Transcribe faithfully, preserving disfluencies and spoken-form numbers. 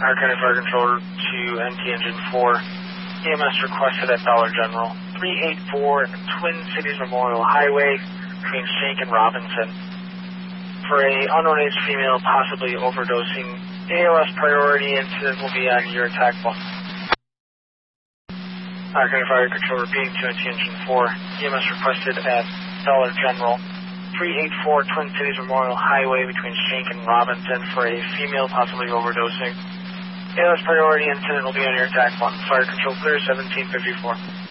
Our County Fire Controller to N T Engine four. E M S requested at Dollar General. three eighty-four Twin Cities Memorial Highway between Shank and Robinson. For a unknown age female possibly overdosing, A L S priority incident will be on your attack bus. Our County Fire Controller repeating to N T Engine four. E M S requested at Dollar General. three eighty-four Twin Cities Memorial Highway between Shank and Robinson for a female possibly overdosing. A L S priority incident will be on your attack button. Fire control clear, seventeen fifty-four.